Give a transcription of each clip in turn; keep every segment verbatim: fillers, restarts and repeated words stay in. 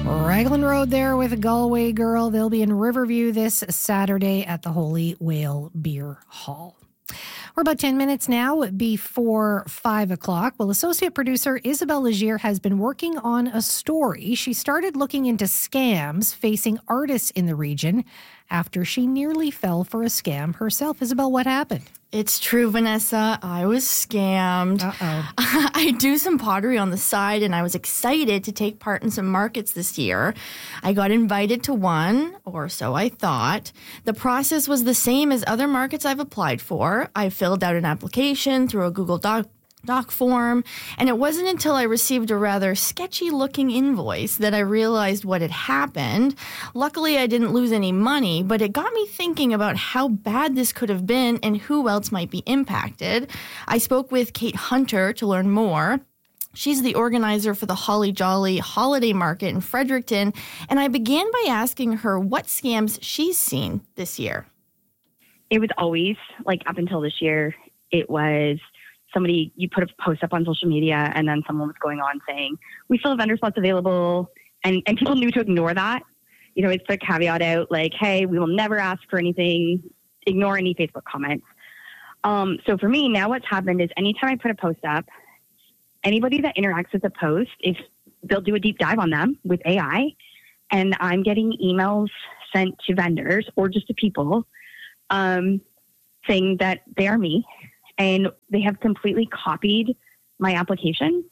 Raglan Road there with a Galway Girl. They'll be in Riverview this Saturday at the Holy Whale Beer Hall. We're about ten minutes now before five o'clock. Well, associate producer Isabelle Legier has been working on a story. She started looking into scams facing artists in the region after she nearly fell for a scam herself. Isabelle, what happened? It's true, Vanessa. I was scammed. Uh-oh. I do some pottery on the side, and I was excited to take part in some markets this year. I got invited to one, or so I thought. The process was the same as other markets I've applied for. I filled out an application through a Google Doc doc form, and it wasn't until I received a rather sketchy-looking invoice that I realized what had happened. Luckily, I didn't lose any money, but it got me thinking about how bad this could have been and who else might be impacted. I spoke with Kate Hunter to learn more. She's the organizer for the Holly Jolly Holiday Market in Fredericton, and I began by asking her what scams she's seen this year. It was always, like up until this year, it was somebody, you put a post up on social media and then someone was going on saying, we still have vendor spots available. And, and people knew to ignore that. You know, it's the caveat out like, hey, we will never ask for anything. Ignore any Facebook comments. Um, so for me, now what's happened is anytime I put a post up, anybody that interacts with the post, if they'll do a deep dive on them with A I, and I'm getting emails sent to vendors or just to people um, saying that they are me. And they have completely copied my application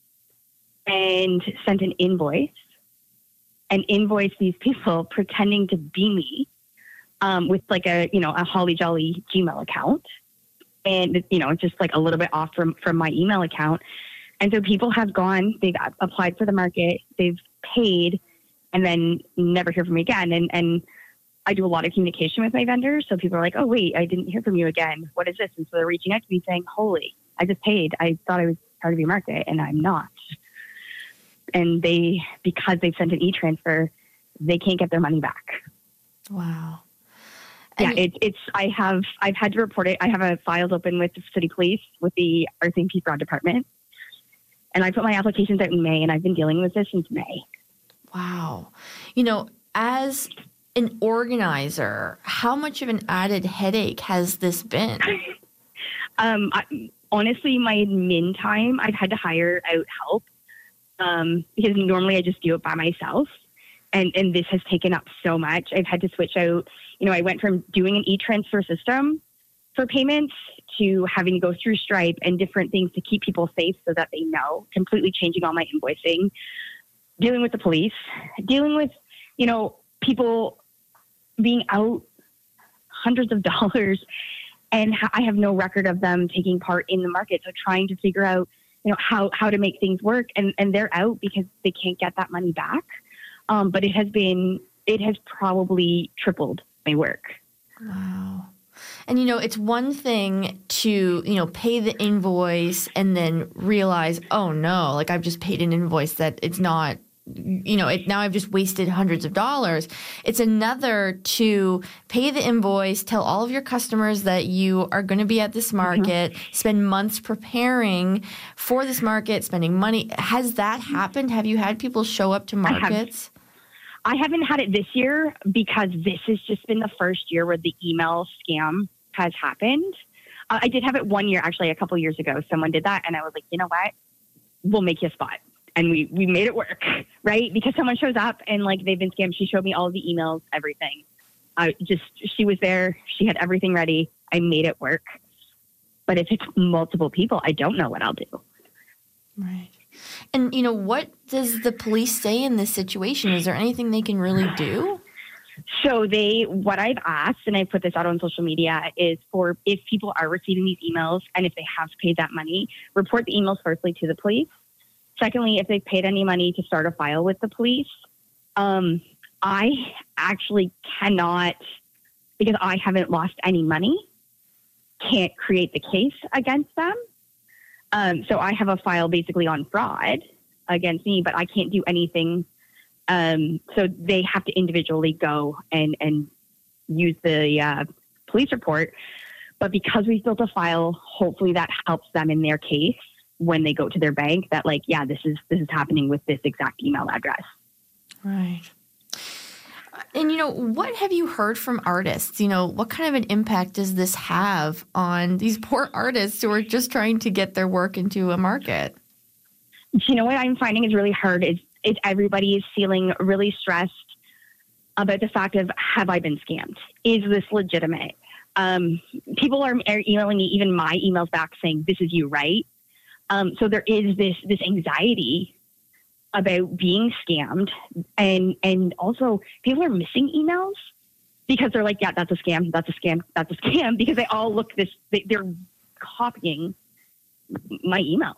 and sent an invoice and invoiced these people pretending to be me um, with like a, you know, a Holly Jolly Gmail account. And, you know, just like a little bit off from, from my email account. And so people have gone, they've applied for the market, they've paid, and then never hear from me again. And, and I do a lot of communication with my vendors. So people are like, oh, wait, I didn't hear from you again. What is this? And so they're reaching out to me saying, holy, I just paid. I thought I was part of your market and I'm not. And they, because they've sent an e-transfer, they can't get their money back. Wow. And yeah, it's, it's, I have, I've had to report it. I have a files open with the city police, with the Arts and Peace Broad Department. And I put my applications out in May and I've been dealing with this since May. Wow. You know, as an organizer, how much of an added headache has this been? um, I, honestly, my admin time, I've had to hire out help um, because normally I just do it by myself. And, and this has taken up so much. I've had to switch out, you know, I went from doing an e-transfer system for payments to having to go through Stripe and different things to keep people safe so that they know, completely changing all my invoicing, dealing with the police, dealing with, you know, people being out hundreds of dollars, and I have no record of them taking part in the market. So trying to figure out, you know, how, how to make things work, and, and they're out because they can't get that money back. Um, but it has been, it has probably tripled my work. Wow. And, you know, it's one thing to, you know, pay the invoice and then realize, oh, no, like I've just paid an invoice that it's not, you know, it, now I've just wasted hundreds of dollars. It's another to pay the invoice, tell all of your customers that you are going to be at this market, mm-hmm. spend months preparing for this market, spending money. Has that happened? Have you had people show up to markets? I, have, I haven't had it this year because this has just been the first year where the email scam has happened. Uh, I did have it one year, actually, a couple years ago. Someone did that, and I was like, you know what? We'll make you a spot. And we, we made it work, right? Because someone shows up and like they've been scammed. She showed me all of the emails, everything. I just, she was there. She had everything ready. I made it work. But if it's multiple people, I don't know what I'll do. Right. And, you know, what does the police say in this situation? Is there anything they can really do? So they, what I've asked, and I put this out on social media, is for if people are receiving these emails and if they have paid that money, report the emails firstly to the police. Secondly, if they've paid any money, to start a file with the police. Um, I actually cannot, because I haven't lost any money, can't create the case against them. Um, so I have a file basically on fraud against me, but I can't do anything. Um, so they have to individually go and, and use the uh, police report. But because we've built a file, hopefully that helps them in their case when they go to their bank, that like, yeah, this is this is happening with this exact email address. Right. And, you know, what have you heard from artists? You know, what kind of an impact does this have on these poor artists who are just trying to get their work into a market? You know, what I'm finding is really hard is, is everybody is feeling really stressed about the fact of, have I been scammed? Is this legitimate? Um, people are emailing me, even my emails back saying, this is you, right? Um, so there is this, this anxiety about being scammed. And, and also people are missing emails because they're like, yeah, that's a scam. That's a scam. That's a scam. Because they all look this, they, they're copying my emails.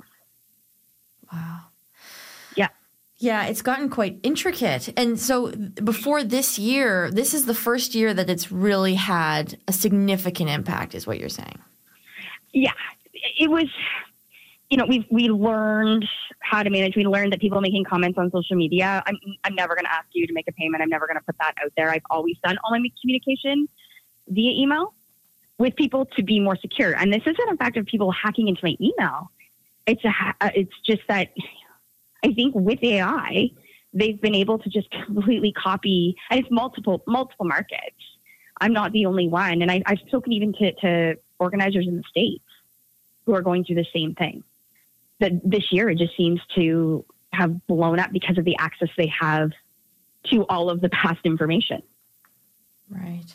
Wow. Yeah. Yeah, it's gotten quite intricate. And so before this year, this is the first year that it's really had a significant impact, is what you're saying. Yeah, it was, you know, we we learned how to manage. We learned that people making comments on social media, I'm, I'm never going to ask you to make a payment. I'm never going to put that out there. I've always done all my communication via email with people to be more secure. And this isn't a fact of people hacking into my email. It's a, it's just that I think with A I, they've been able to just completely copy, and it's multiple, multiple markets. I'm not the only one. And I, I've spoken even to, to organizers in the States who are going through the same thing. That this year, it just seems to have blown up because of the access they have to all of the past information. Right.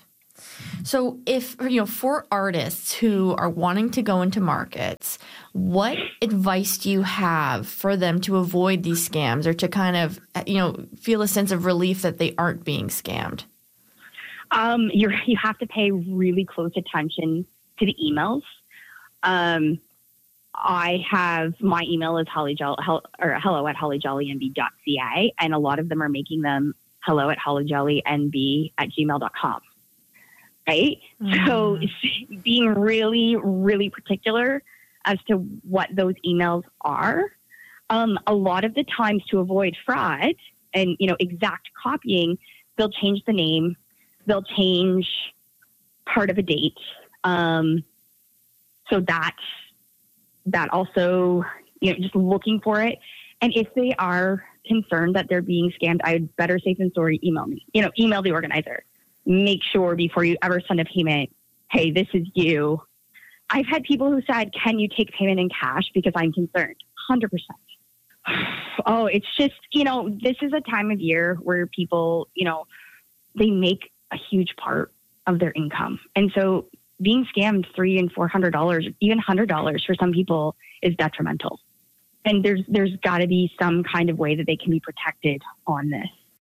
So if, you know, for artists who are wanting to go into markets, what advice do you have for them to avoid these scams or to kind of, you know, feel a sense of relief that they aren't being scammed? Um, you're, you have to pay really close attention to the emails. Um, I have, my email is holly jolly, or hello at holly jolly n b dot c a, and a lot of them are making them hello at holly jolly n b at gmail dot com. Right? Mm. So being really, really particular as to what those emails are. Um, a lot of the times to avoid fraud and, you know, exact copying, they'll change the name, they'll change part of a date. Um, so that, that also, you know, just looking for it. And if they are concerned that they're being scammed, I'd better safe than sorry, email me, you know, email the organizer. Make sure before you ever send a payment, hey, this is you. I've had people who said, can you take payment in cash because I'm concerned? one hundred percent. Oh, it's just, you know, this is a time of year where people, you know, they make a huge part of their income. And so being scammed three and four hundred dollars, even one hundred dollars for some people is detrimental. And there's there's got to be some kind of way that they can be protected on this.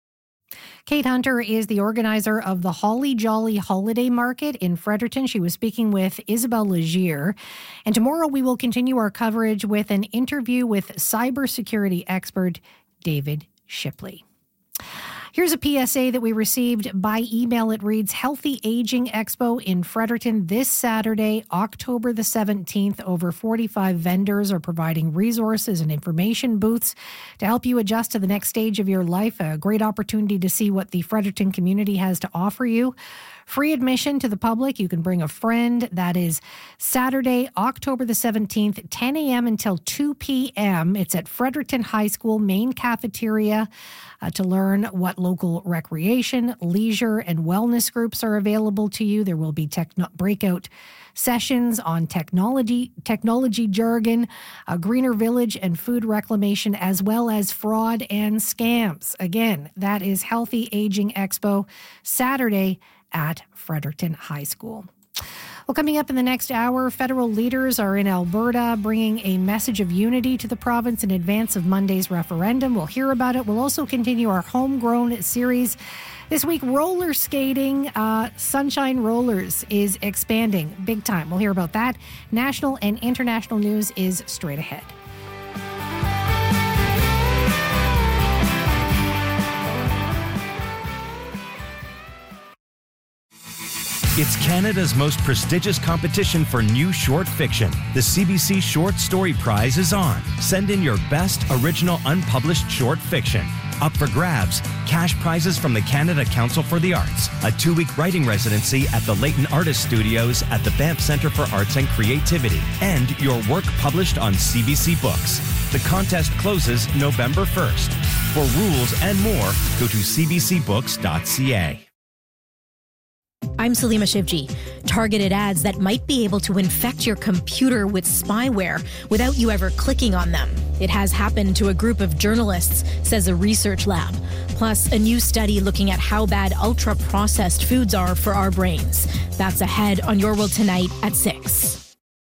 Kate Hunter is the organizer of the Holly Jolly Holiday Market in Fredericton. She was speaking with Isabelle Legier. And tomorrow we will continue our coverage with an interview with cybersecurity expert David Shipley. Here's a P S A that we received by email. It reads, Healthy Aging Expo in Fredericton this Saturday, October the seventeenth. Over forty-five vendors are providing resources and information booths to help you adjust to the next stage of your life. A great opportunity to see what the Fredericton community has to offer you. Free admission to the public. You can bring a friend. That is Saturday, October the seventeenth, ten a.m. until two p.m. It's at Fredericton High School main cafeteria uh, to learn what local recreation, leisure, and wellness groups are available to you. There will be techno- breakout sessions on technology, technology jargon, a greener village, and food reclamation, as well as fraud and scams. Again, that is Healthy Aging Expo, Saturday at Fredericton High School. Well, coming up in the next hour, federal leaders are in Alberta bringing a message of unity to the province in advance of Monday's referendum. We'll hear about it. We'll also continue our homegrown series. This week, roller skating, uh, Sunshine Rollers is expanding big time. We'll hear about that. National and international news is straight ahead. It's Canada's most prestigious competition for new short fiction. The C B C Short Story Prize is on. Send in your best original unpublished short fiction. Up for grabs, cash prizes from the Canada Council for the Arts, a two-week writing residency at the Leighton Artist Studios at the Banff Centre for Arts and Creativity, and your work published on C B C Books. The contest closes November first. For rules and more, go to c b c books dot c a. I'm Salima Shivji. Targeted ads that might be able to infect your computer with spyware without you ever clicking on them. It has happened to a group of journalists, says a research lab. Plus, a new study looking at how bad ultra-processed foods are for our brains. That's ahead on Your World Tonight at six.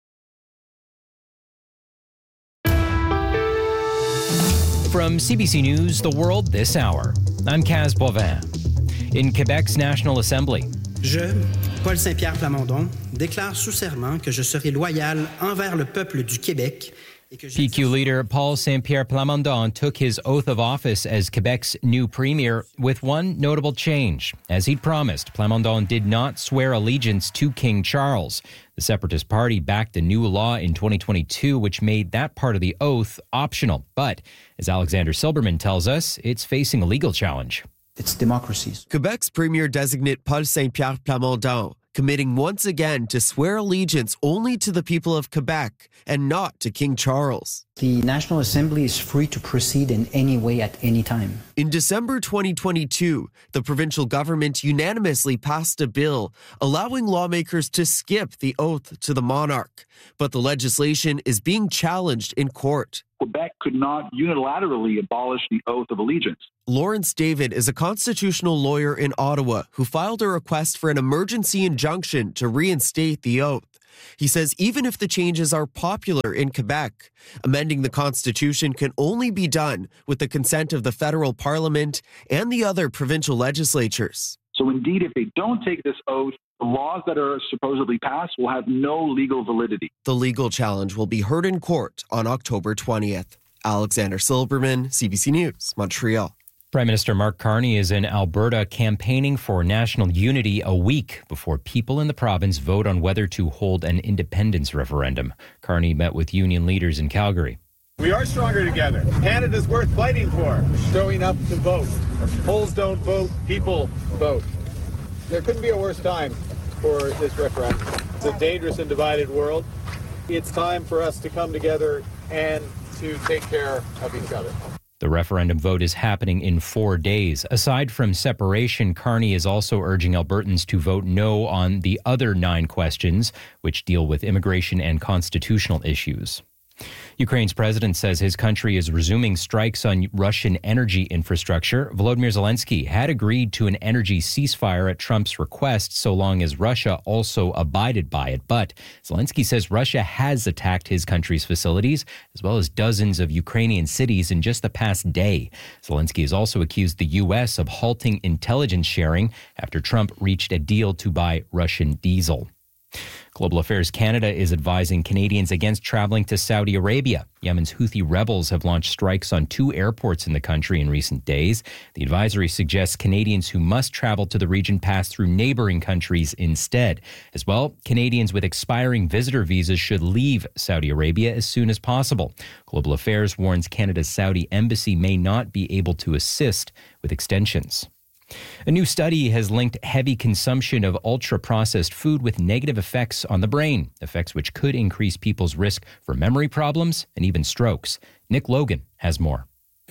From C B C News, The World This Hour, I'm Kaz Bovin. In Quebec's National Assembly. Je, Paul Saint-Pierre Plamondon, déclare sous serment que je serai loyal envers le peuple du Québec. P Q leader Paul Saint-Pierre Plamondon took his oath of office as Quebec's new premier with one notable change. As he'd promised, Plamondon did not swear allegiance to King Charles. The Separatist Party backed a new law in twenty twenty-two which made that part of the oath optional. But, as Alexander Silberman tells us, it's facing a legal challenge. It's democracies. Quebec's Premier designate Paul Saint-Pierre Plamondon committing once again to swear allegiance only to the people of Quebec and not to King Charles. The National Assembly is free to proceed in any way at any time. In December twenty twenty-two, the provincial government unanimously passed a bill allowing lawmakers to skip the oath to the monarch. But the legislation is being challenged in court. Quebec could not unilaterally abolish the oath of allegiance. Lawrence David is a constitutional lawyer in Ottawa who filed a request for an emergency injunction to reinstate the oath. He says even if the changes are popular in Quebec, amending the Constitution can only be done with the consent of the federal parliament and the other provincial legislatures. So indeed, if they don't take this oath, the laws that are supposedly passed will have no legal validity. The legal challenge will be heard in court on October twentieth. Alexander Silberman, C B C News, Montreal. Prime Minister Mark Carney is in Alberta campaigning for national unity a week before people in the province vote on whether to hold an independence referendum. Carney met with union leaders in Calgary. We are stronger together. Canada's worth fighting for. Showing up to vote. Polls don't vote, people vote. There couldn't be a worse time for this referendum. It's a dangerous and divided world. It's time for us to come together and to take care of each other. The referendum vote is happening in four days. Aside from separation, Carney is also urging Albertans to vote no on the other nine questions, which deal with immigration and constitutional issues. Ukraine's president says his country is resuming strikes on Russian energy infrastructure. Volodymyr Zelensky had agreed to an energy ceasefire at Trump's request so long as Russia also abided by it. But Zelensky says Russia has attacked his country's facilities as well as dozens of Ukrainian cities in just the past day. Zelensky has also accused the U S of halting intelligence sharing after Trump reached a deal to buy Russian diesel. Global Affairs Canada is advising Canadians against traveling to Saudi Arabia. Yemen's Houthi rebels have launched strikes on two airports in the country in recent days. The advisory suggests Canadians who must travel to the region pass through neighboring countries instead. As well, Canadians with expiring visitor visas should leave Saudi Arabia as soon as possible. Global Affairs warns Canada's Saudi embassy may not be able to assist with extensions. A new study has linked heavy consumption of ultra-processed food with negative effects on the brain, effects which could increase people's risk for memory problems and even strokes. Nick Logan has more.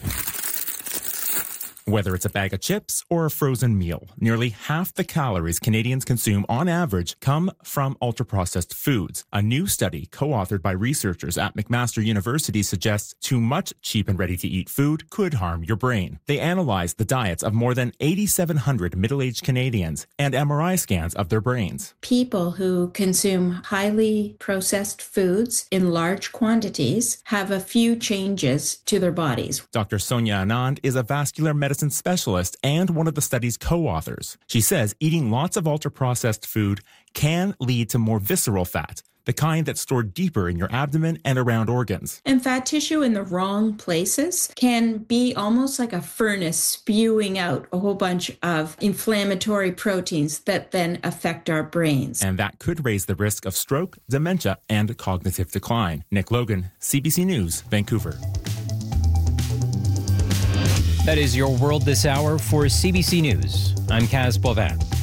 Whether it's a bag of chips or a frozen meal, nearly half the calories Canadians consume on average come from ultra-processed foods. A new study co-authored by researchers at McMaster University suggests too much cheap and ready-to-eat food could harm your brain. They analyzed the diets of more than eight thousand seven hundred middle-aged Canadians and M R I scans of their brains. People who consume highly processed foods in large quantities have a few changes to their bodies. Doctor Sonia Anand is a vascular medicine specialist and one of the study's co-authors. She says eating lots of ultra-processed food can lead to more visceral fat, the kind that's stored deeper in your abdomen and around organs. And fat tissue in the wrong places can be almost like a furnace spewing out a whole bunch of inflammatory proteins that then affect our brains. And that could raise the risk of stroke, dementia, and cognitive decline. Nick Logan, C B C News, Vancouver. That is Your World This Hour for C B C News. I'm Kaz Bovin.